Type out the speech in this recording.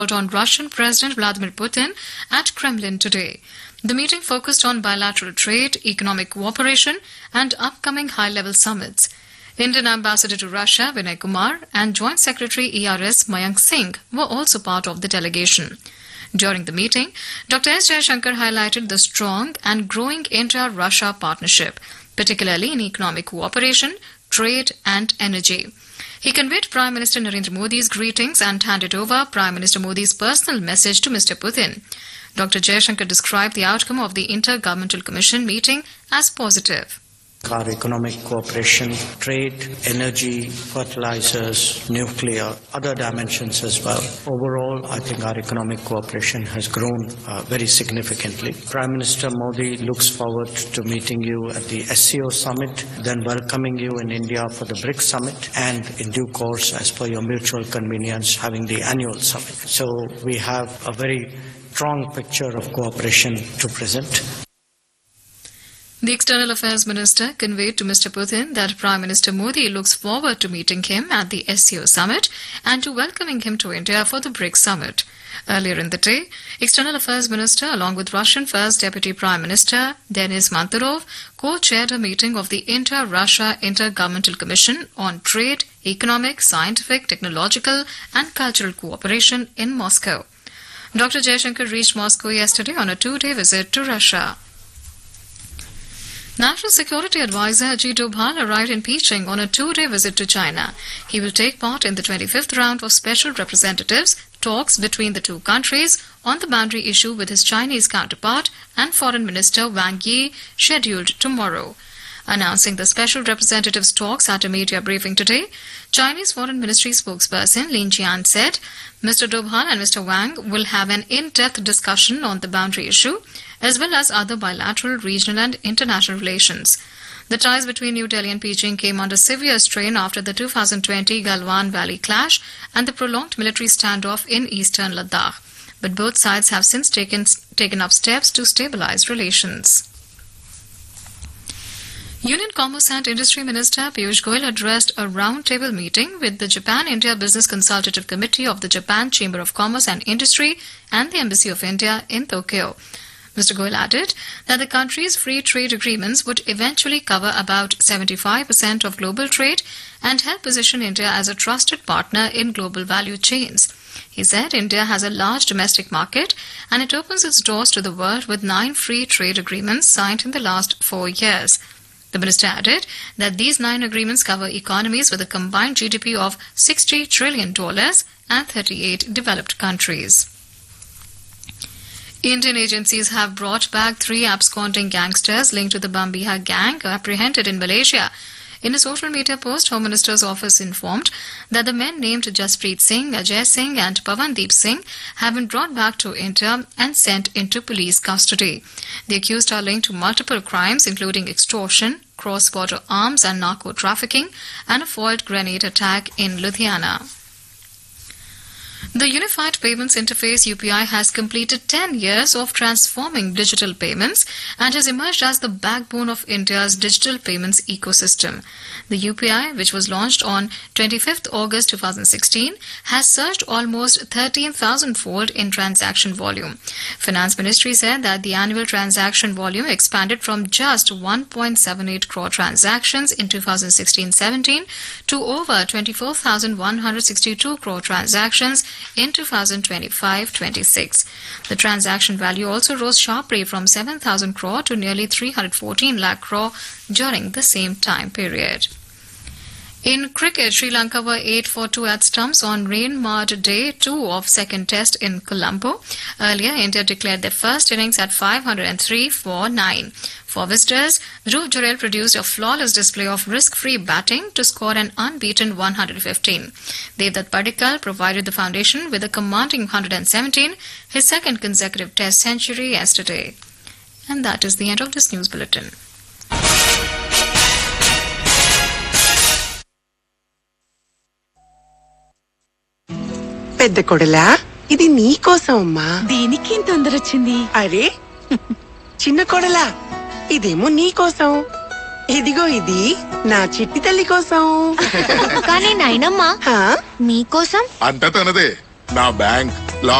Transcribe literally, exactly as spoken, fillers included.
on Russian President Vladimir Putin at Kremlin today. The meeting focused on bilateral trade, economic cooperation, and upcoming high-level summits. Indian Ambassador to Russia, Vinay Kumar, and Joint Secretary E R S Mayank Singh were also part of the delegation. During the meeting, Doctor S. Jaishankar highlighted the strong and growing India-Russia partnership, particularly in economic cooperation, trade, and energy. He conveyed Prime Minister Narendra Modi's greetings and handed over Prime Minister Modi's personal message to Mister Putin. Doctor Jaishankar described the outcome of the Intergovernmental Commission meeting as positive. Our economic cooperation, trade, energy, fertilizers, nuclear, other dimensions as well. Overall, I think our economic cooperation has grown uh, very significantly. Prime Minister Modi looks forward to meeting you at the S C O summit, then welcoming you in India for the BRICS summit, and in due course, as per your mutual convenience, having the annual summit. So we have a very strong picture of cooperation to present. The External Affairs Minister conveyed to Mister Putin that Prime Minister Modi looks forward to meeting him at the S C O summit and to welcoming him to India for the BRICS summit. Earlier in the day, External Affairs Minister, along with Russian First Deputy Prime Minister Denis Manturov, co-chaired a meeting of the India-Russia Intergovernmental Commission on Trade, Economic, Scientific, Technological and Cultural Cooperation in Moscow. Doctor Jaishankar reached Moscow yesterday on a two-day visit to Russia. National Security Advisor Ajit Doval arrived in Beijing on a two-day visit to China. He will take part in the twenty-fifth round of Special Representatives talks between the two countries on the boundary issue with his Chinese counterpart and Foreign Minister Wang Yi, scheduled tomorrow. Announcing the Special Representatives talks at a media briefing today, Chinese Foreign Ministry spokesperson Lin Jian said Mister Doval and Mister Wang will have an in-depth discussion on the boundary issue, as well as other bilateral, regional and international relations. The ties between New Delhi and Beijing came under severe strain after the two thousand twenty Galwan Valley clash and the prolonged military standoff in eastern Ladakh. But both sides have since taken, taken up steps to stabilize relations. Union Commerce and Industry Minister Piyush Goyal addressed a roundtable meeting with the Japan-India Business Consultative Committee of the Japan Chamber of Commerce and Industry and the Embassy of India in Tokyo. Mister Goyal added that the country's free trade agreements would eventually cover about seventy-five percent of global trade and help position India as a trusted partner in global value chains. He said India has a large domestic market and it opens its doors to the world with nine free trade agreements signed in the last four years. The minister added that these nine agreements cover economies with a combined G D P of sixty trillion dollars and thirty-eight developed countries. Indian agencies have brought back three absconding gangsters linked to the Bambiha gang apprehended in Malaysia. In a social media post, Home Minister's office informed that the men named Jaspreet Singh, Ajay Singh and Pavandeep Singh have been brought back to India and sent into police custody. The accused are linked to multiple crimes including extortion, cross-border arms and narco-trafficking and a foiled grenade attack in Ludhiana. The Unified Payments Interface U P I has completed ten years of transforming digital payments and has emerged as the backbone of India's digital payments ecosystem. The U P I, which was launched on twenty-fifth August two thousand sixteen, has surged almost thirteen thousand-fold in transaction volume. Finance Ministry said that the annual transaction volume expanded from just one point seven eight crore transactions in two thousand sixteen seventeen to over twenty-four thousand one hundred sixty-two crore transactions in two thousand twenty-five twenty-six. The transaction value also rose sharply from seven thousand crore to nearly three hundred fourteen lakh crore during the same time period. In cricket, Sri Lanka were eight for two at stumps on rain-marred day two of second test in Colombo. Earlier, India declared their first innings at five hundred three for nine. For visitors, Dhruv Jurel produced a flawless display of risk-free batting to score an unbeaten one hundred fifteen. Devdutt Padikkal provided the foundation with a commanding one hundred seventeen, his second consecutive test century yesterday. And that is the end of this news bulletin. పెద్ద కొడలా ఇది నీ కోసం అమ్మా. దీనికి తొందర వచ్చింది. అరే చిన్న కొడలా ఇదేమో నీ కోసం. ఇదిగో ఇది నా చిట్టి తల్లి కోసం. కానీ నాయనమ్మ మీకోసం అంతా తనదే. నా బ్యాంక్